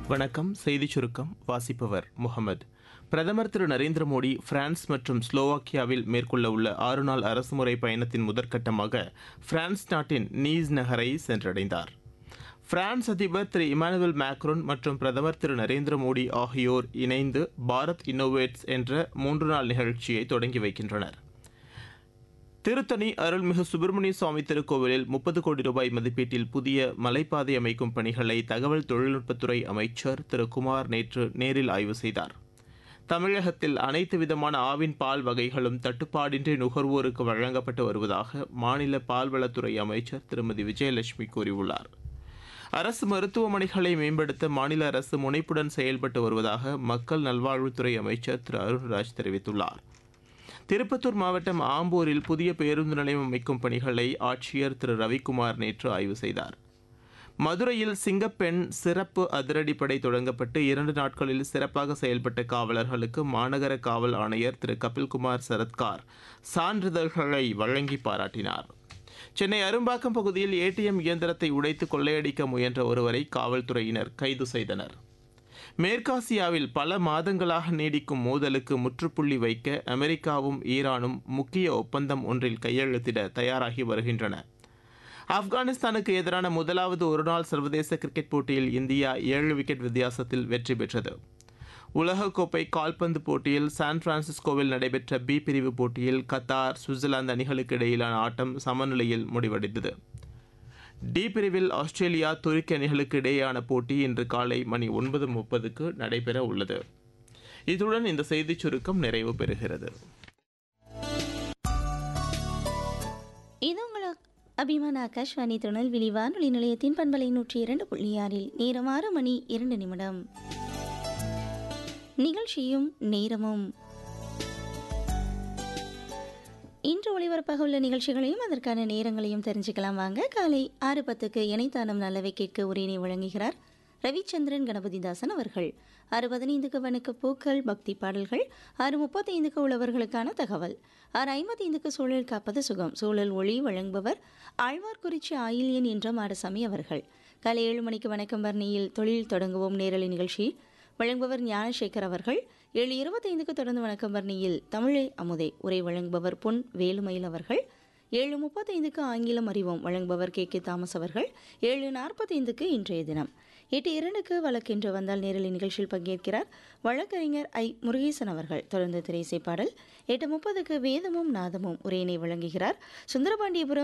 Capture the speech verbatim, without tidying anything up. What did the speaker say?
வணக்கம். செய்திச் சுருக்கம் வாசிப்பவர் முகமது. பிரதமர் திரு நரேந்திர மோடி பிரான்ஸ் மற்றும் ஸ்லோவாக்கியாவில் மேற்கொள்ள உள்ள ஆறு நாள் அரசுமுறை பயணத்தின் முதற்கட்டமாக பிரான்ஸ் நாட்டின் நீஸ் நகரை சென்றடைந்தார். பிரான்ஸ் அதிபர் திரு இமானுவேல் மேக்ரோன் மற்றும் பிரதமர் திரு நரேந்திர மோடி ஆகியோர் இணைந்து பாரத் இன்னோவேட்ஸ் என்ற மூன்று நாள் நிகழ்ச்சியை தொடங்கி வைக்கின்றனர். திருத்தணி அருள்மிகு சுப்பிரமணிய சுவாமி திருக்கோவிலில் முப்பது கோடி ரூபாய் மதிப்பீட்டில் புதிய மலைப்பாதை அமைக்கும் பணிகளை தகவல் தொழில்நுட்பத்துறை அமைச்சர் திரு குமார் நேற்று நேரில் ஆய்வு செய்தார். தமிழகத்தில் அனைத்து விதமான ஆவின் பால் வகைகளும் தட்டுப்பாடின்றி நுகர்வோருக்கு வழங்கப்பட்டு வருவதாக மாநில பால்வளத்துறை அமைச்சர் திருமதி விஜயலட்சுமி கூறியுள்ளார். அரசு மருத்துவமனைகளை மேம்படுத்த மாநில அரசு முனைப்புடன் செயல்பட்டு வருவதாக மக்கள் நல்வாழ்வுத்துறை அமைச்சர் திரு அருண்ராஜ் தெரிவித்துள்ளார். திருப்பத்தூர் மாவட்டம் ஆம்பூரில் புதிய பேருந்து நிலையம் அமைக்கும் பணிகளை ஆட்சியர் திரு ரவிக்குமார் நேற்று ஆய்வு செய்தார். மதுரையில் சிங்கப்பெண் சிறப்பு அதிரடிப்படை தொடங்கப்பட்டு இரண்டு நாட்களில் சிறப்பாக செயல்பட்ட காவலர்களுக்கு மாநகர காவல் ஆணையர் திரு கபில்குமார் சரத்கார் சான்றிதழ்களை வழங்கி பாராட்டினார். சென்னை அரும்பாக்கம் பகுதியில் ஏடிஎம் இயந்திரத்தை உடைத்து கொள்ளையடிக்க முயன்ற ஒருவரை காவல்துறையினர் கைது செய்தனர். மேற்காசியாவில் பல மாதங்களாக நீடிக்கும் மோதலுக்கு முற்றுப்புள்ளி வைக்க அமெரிக்காவும் ஈரானும் முக்கிய ஒப்பந்தம் ஒன்றில் கையெழுத்திட தயாராகி வருகின்றன. ஆப்கானிஸ்தானுக்கு எதிரான முதலாவது ஒருநாள் சர்வதேச கிரிக்கெட் போட்டியில் இந்தியா ஏழு விக்கெட் வித்தியாசத்தில் வெற்றி பெற்றது. உலகக்கோப்பை கால்பந்து போட்டியில் சான் பிரான்சிஸ்கோவில் நடைபெற்ற பி பிரிவு போட்டியில் கத்தார் சுவிட்சர்லாந்து அணிகளுக்கு இடையிலான ஆட்டம் சமநிலையில் முடிவடைந்தது. டி பிரிவில் ஆஸ்திரேலியா துருக்கி அணிகளுக்கு இடையேயான போட்டி இன்று காலை மணி ஒன்பது முப்பதுக்கு நடைபெற உள்ளது. இதுடன் இந்த செய்திச் சுருக்கம் நிறைவு பெறுகிறது. இது உங்கள் அபிமான ஆகாஷ்வாணி திருநெல்வேலி வானொலி நிலையத்தின் பண்பலை நூற்றி இரண்டு புள்ளி ஆறில் நேரம் ஆறு மணி இரண்டு நிமிடம். நிகழ்ச்சியும் நேரமும் இன்று ஒளிபரப்பாக உள்ள நிகழ்ச்சிகளையும் அதற்கான நேரங்களையும் தெரிஞ்சுக்கலாம். வாங்க. காலை ஆறு பத்துக்கு இணைத்தானம் நல்லவை கேட்க உரையினை வழங்குகிறார் ரவிச்சந்திரன் கணபதிதாசன் அவர்கள். ஆறு பதினைந்துக்கு வணக்க பூக்கள் பக்தி பாடல்கள். ஆறு முப்பத்தைந்துக்கு உழவர்களுக்கான தகவல். ஆறு ஐம்பத்தைந்துக்கு சூழல் காப்பது சுகம் சூழல் ஒளி வழங்குபவர் ஆழ்வார்குறிச்சி ஆயில்யன் என்ற மாடசாமி அவர்கள். காலை ஏழு மணிக்கு வணக்கம் வர்ணியில் தொழில் தொடங்குவோம் நேரலை நிகழ்ச்சி வழங்குபவர் ஞானசேகர் அவர்கள். ஏழு இருபத்தைந்துக்கு தொடர்ந்து வணக்கம் வர்ணியில் தமிழை அமுதே உரை வழங்குபவர் பொன் வேலுமயில் அவர்கள். ஏழு முப்பத்தைந்துக்கு ஆங்கிலம் அறிவோம் வழங்குபவர் கே கே தாமஸ் அவர்கள். ஏழு நாற்பத்தைந்துக்கு இன்றைய தினம். எட்டு இரண்டுக்கு வழக்கென்று வந்தால் நேரலை நிகழ்ச்சியில் பங்கேற்கிறார் வழக்கறிஞர் ஐ முருகேசன் அவர்கள். தொடர்ந்து திரைசை பாடல். எட்டு முப்பதுக்கு வேதமும் நாதமும் உரையினை வழங்குகிறார் சுந்தரபாண்டியபுரம்